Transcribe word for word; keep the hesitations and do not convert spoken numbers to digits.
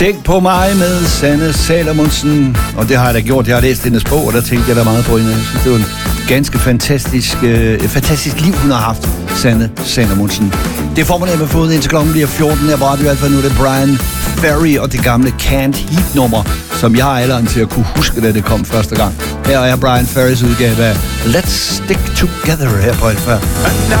Tænk på mig med Sanne Salomonsen, og det har jeg da gjort. Jeg har læst hendes bog, og der tænkte jeg da meget på hende. Jeg synes, det var en ganske fantastisk, øh, fantastisk liv, hun har haft, Sanne Salomonsen. Det får man af med fået, indtil klokken bliver fjorten. Her på Radio Alfa, nu er det Brian Ferry og det gamle Can't Heat-nummer, som jeg har alderen til at kunne huske, da det kom første gang. Her er Brian Ferrys udgave af Let's Stick Together her på Alfa.